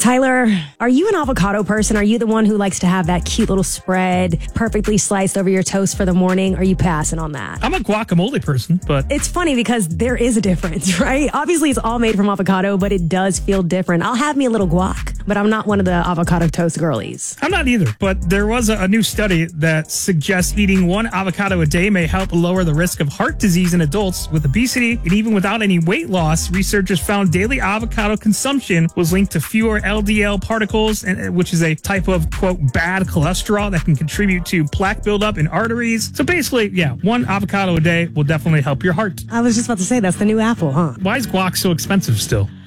Tyler, are you an avocado person? Are you the one who likes to have that cute little spread perfectly sliced over your toast for the morning? Are you passing on that? I'm a guacamole person, but... It's funny because there is a difference, right? Obviously, it's all made from avocado, but it does feel different. I'll have me a little guac, but I'm not one of the avocado toast girlies. I'm not either, but there was a new study that suggests eating one avocado a day may help lower the risk of heart disease in adults with obesity. And even without any weight loss, researchers found daily avocado consumption was linked to fewer LDL particles, which is a type of, quote, bad cholesterol that can contribute to plaque buildup in arteries. So basically, yeah, one avocado a day will definitely help your heart. I was just about to say, that's the new apple, huh? Why is guac so expensive still?